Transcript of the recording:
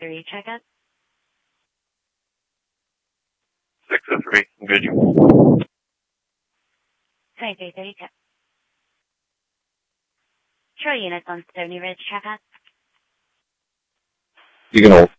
3 checkup. 603, good. 2330 check. Troy units on Stony Ridge checkup. You can hold.